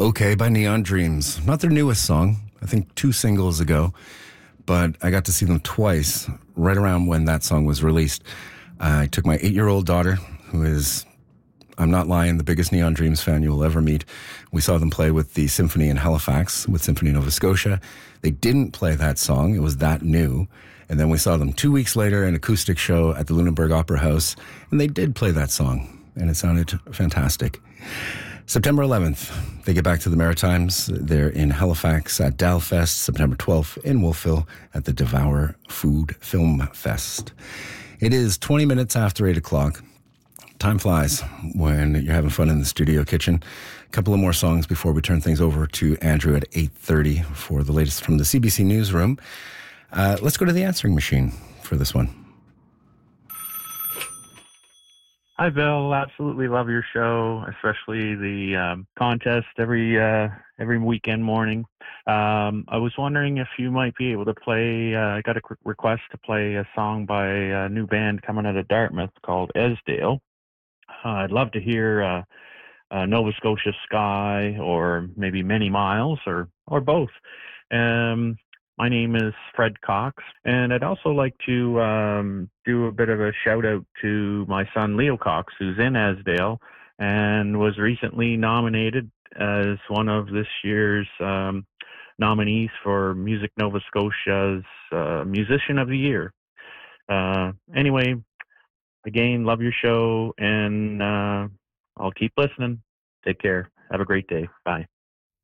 Okay by Neon Dreams. Not their newest song, I think 2 singles ago, but I got to see them twice right around when that song was released. I took my 8-year-old daughter, who is, I'm not lying, the biggest Neon Dreams fan you will ever meet. We saw them play with the Symphony in Halifax, with Symphony Nova Scotia. They didn't play that song, it was that new. And then we saw them 2 weeks later, an acoustic show at the Lunenburg Opera House, and they did play that song, and it sounded fantastic. September 11th, they get back to the Maritimes. They're in Halifax at Dalfest. September 12th in Wolfville at the Devour Food Film Fest. It is 20 minutes after 8 o'clock. Time flies when you're having fun in the studio kitchen. A couple of more songs before we turn things over to Andrew at 8:30 for the latest from the CBC Newsroom. Let's go to the answering machine for this one. Hi, Bill. Absolutely love your show, especially the contest every weekend morning. I was wondering if you might be able to play. I got a request to play a song by a new band coming out of Dartmouth called Esdale. I'd love to hear Nova Scotia Sky or maybe Many Miles or both. My name is Fred Cox, and I'd also like to do a bit of a shout out to my son Leo Cox, who's in Esdale and was recently nominated as one of this year's nominees for Music Nova Scotia's Musician of the Year. Anyway, again, love your show, and I'll keep listening. Take care. Have a great day. Bye.